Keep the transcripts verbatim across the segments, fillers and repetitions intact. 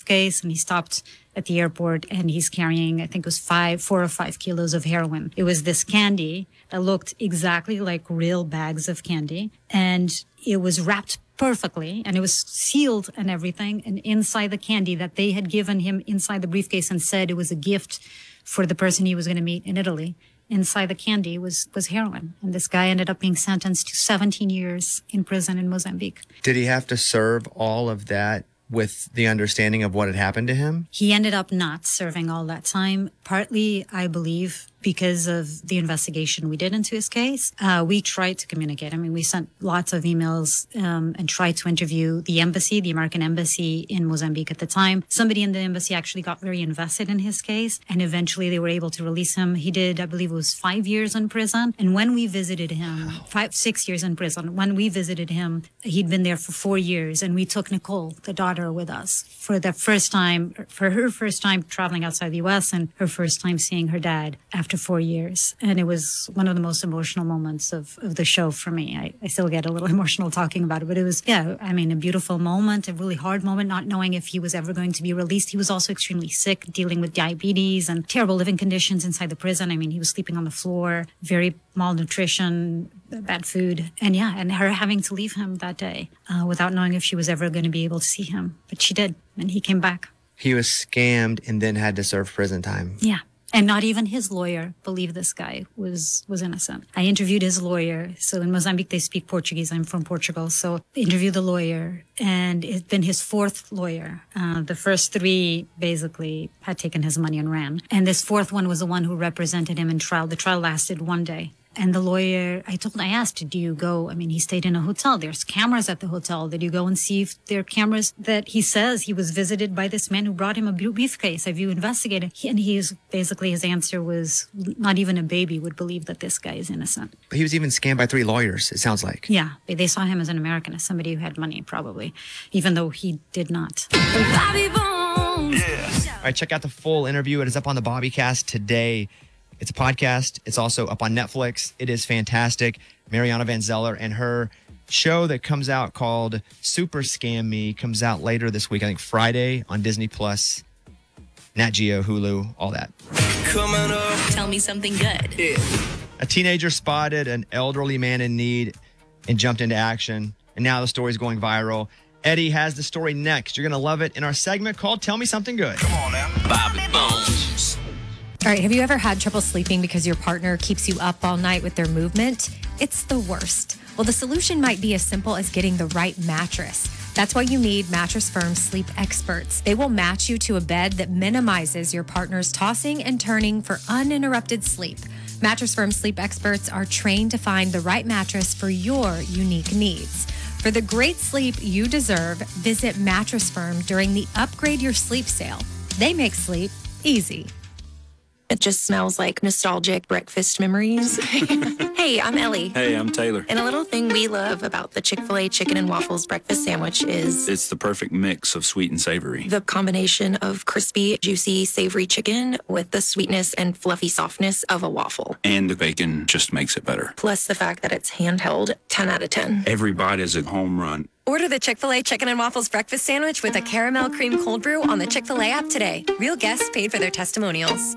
briefcase, and he stopped at the airport, and he's carrying, I think it was five, four or five kilos of heroin. It was this candy that looked exactly like real bags of candy, and it was wrapped perfectly, and it was sealed and everything. And inside the candy that they had given him inside the briefcase and said it was a gift for the person he was going to meet in Italy, inside the candy was, was heroin. And this guy ended up being sentenced to seventeen years in prison in Mozambique. Did he have to serve all of that with the understanding of what had happened to him? He ended up not serving all that time, partly, I believe, because of the investigation we did into his case. Uh, we tried to communicate. I mean, we sent lots of emails um, and tried to interview the embassy, the American embassy in Mozambique at the time. Somebody in the embassy actually got very invested in his case, and eventually they were able to release him. He did, I believe it was five years in prison. And when we visited him, wow. five, six years in prison, when we visited him, he'd been there for four years. And we took Nicole, the daughter, with us for the first time, for her first time traveling outside the U S and her first time seeing her dad after four years. And it was one of the most emotional moments of, of the show for me. I, I still get a little emotional talking about it, but it was, yeah, I mean, a beautiful moment, a really hard moment, not knowing if he was ever going to be released. He was also extremely sick, dealing with diabetes and terrible living conditions inside the prison. I mean, he was sleeping on the floor, very malnutrition, bad food. And yeah, and her having to leave him that day uh, without knowing if she was ever going to be able to see him. But she did, and he came back. He was scammed and then had to serve prison time. Yeah. And not even his lawyer believed this guy was, was innocent. I interviewed his lawyer. So in Mozambique, they speak Portuguese. I'm from Portugal. So I interviewed the lawyer, and it's been his fourth lawyer. Uh, the first three basically had taken his money and ran. And this fourth one was the one who represented him in trial. The trial lasted one day. And the lawyer, I told, I asked, do you go? I mean, he stayed in a hotel. There's cameras at the hotel. Did you go and see if there are cameras that he says he was visited by this man who brought him a briefcase? Have you investigated? He, and he's basically, his answer was not even a baby would believe that this guy is innocent. But he was even scammed by three lawyers, it sounds like. Yeah. They saw him as an American, as somebody who had money, probably, even though he did not. Bobby Bones. Yeah. All right, check out the full interview. It is up on the Bobbycast today. It's a podcast. It's also up on Netflix. It is fantastic. Mariana Van Zeller and her show that comes out called Super Scam Me comes out later this week. I think Friday on Disney Plus, Nat Geo, Hulu, all that. Coming up. Tell me something good. Yeah. A teenager spotted an elderly man in need and jumped into action. And now the story's going viral. Eddie has the story next. You're going to love it in our segment called Tell Me Something Good. Come on now. Bobby Bones. All right, have you ever had trouble sleeping because your partner keeps you up all night with their movement? It's the worst. Well, the solution might be as simple as getting the right mattress. That's why you need Mattress Firm Sleep Experts. They will match you to a bed that minimizes your partner's tossing and turning for uninterrupted sleep. Mattress Firm Sleep Experts are trained to find the right mattress for your unique needs. For the great sleep you deserve, visit Mattress Firm during the Upgrade Your Sleep sale. They make sleep easy. It just smells like nostalgic breakfast memories. Hey, I'm Ellie. Hey, I'm Taylor. And a little thing we love about the Chick-fil-A chicken and waffles breakfast sandwich is it's the perfect mix of sweet and savory. The combination of crispy, juicy, savory chicken with the sweetness and fluffy softness of a waffle. And the bacon just makes it better. Plus the fact that it's handheld, ten out of ten. Every bite is a home run. Order the Chick-fil-A Chicken and Waffles Breakfast Sandwich with a caramel cream cold brew on the Chick-fil-A app today. Real guests paid for their testimonials.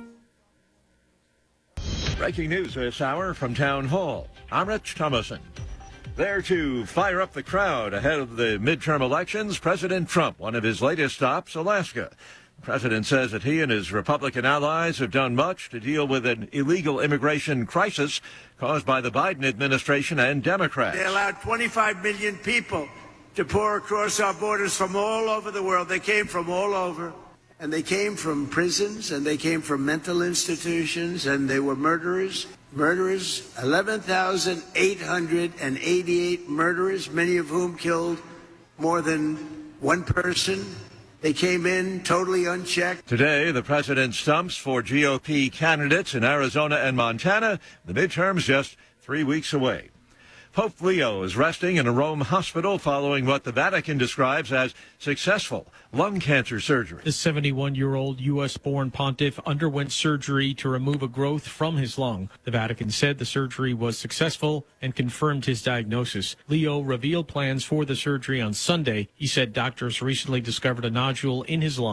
Breaking news this hour from Town Hall. I'm Rich Thomason. There to fire up the crowd ahead of the midterm elections, President Trump, one of his latest stops, Alaska. The president says that he and his Republican allies have done much to deal with an illegal immigration crisis caused by the Biden administration and Democrats. They allowed twenty-five million people to pour across our borders from all over the world. They came from all over. And they came from prisons, and they came from mental institutions, and they were murderers. Murderers, eleven thousand eight hundred eighty-eight murderers, many of whom killed more than one person. They came in totally unchecked. Today, the president stumps for G O P candidates in Arizona and Montana. The midterms just three weeks away. Pope Leo is resting in a Rome hospital following what the Vatican describes as successful lung cancer surgery. The seventy-one-year-old U S-born pontiff underwent surgery to remove a growth from his lung. The Vatican said the surgery was successful and confirmed his diagnosis. Leo revealed plans for the surgery on Sunday. He said doctors recently discovered a nodule in his lung.